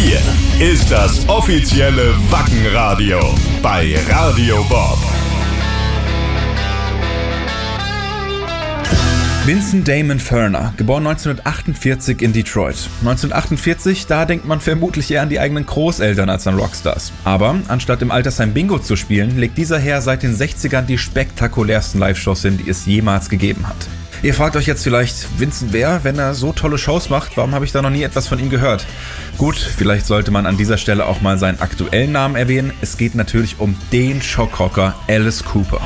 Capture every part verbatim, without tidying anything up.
Hier ist das offizielle Wacken-Radio bei Radio Bob. Vincent Damon Ferner, geboren neunzehnhundertachtundvierzig in Detroit. neunzehnhundertachtundvierzig, da denkt man vermutlich eher an die eigenen Großeltern als an Rockstars. Aber anstatt im Altersheim Bingo zu spielen, legt dieser Herr seit den sechzigern die spektakulärsten Live-Shows hin, die es jemals gegeben hat. Ihr fragt euch jetzt vielleicht, Vincent wer, wenn er so tolle Shows macht, warum habe ich da noch nie etwas von ihm gehört? Gut, vielleicht sollte man an dieser Stelle auch mal seinen aktuellen Namen erwähnen. Es geht natürlich um den Schockrocker Alice Cooper.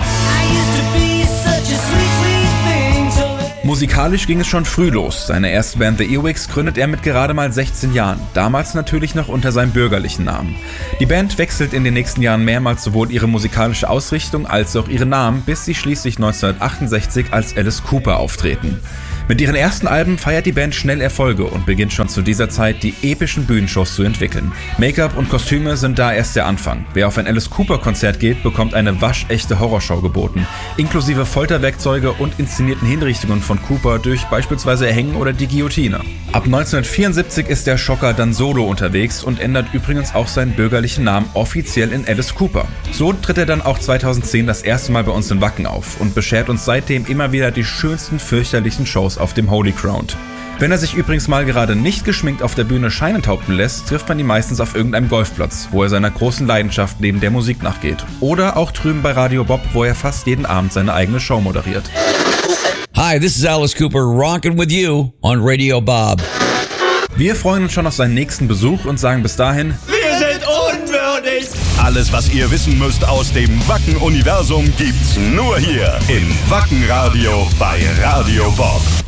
Musikalisch ging es schon früh los. Seine erste Band The Earwigs gründet er mit gerade mal sechzehn Jahren, damals natürlich noch unter seinem bürgerlichen Namen. Die Band wechselt in den nächsten Jahren mehrmals sowohl ihre musikalische Ausrichtung als auch ihren Namen, bis sie schließlich neunzehnhundertachtundsechzig als Alice Cooper auftreten. Mit ihren ersten Alben feiert die Band schnell Erfolge und beginnt schon zu dieser Zeit die epischen Bühnenshows zu entwickeln. Make-up und Kostüme sind da erst der Anfang. Wer auf ein Alice Cooper-Konzert geht, bekommt eine waschechte Horrorshow geboten, inklusive Folterwerkzeuge und inszenierten Hinrichtungen von Cooper durch beispielsweise Erhängen oder die Guillotine. Ab neunzehnhundertvierundsiebzig ist der Schocker dann solo unterwegs und ändert übrigens auch seinen bürgerlichen Namen offiziell in Alice Cooper. So tritt er dann auch zweitausendzehn das erste Mal bei uns in Wacken auf und beschert uns seitdem immer wieder die schönsten, fürchterlichen Shows auf dem Holy Ground. Wenn er sich übrigens mal gerade nicht geschminkt auf der Bühne Schein enthaupten lässt, trifft man ihn meistens auf irgendeinem Golfplatz, wo er seiner großen Leidenschaft neben der Musik nachgeht. Oder auch drüben bei Radio Bob, wo er fast jeden Abend seine eigene Show moderiert. Hi, this is Alice Cooper, rockin' with you on Radio Bob. Wir freuen uns schon auf seinen nächsten Besuch und sagen bis dahin: Wir sind unwürdig! Alles, was ihr wissen müsst aus dem Wacken-Universum, gibt's nur hier im Wacken-Radio bei Radio Bob.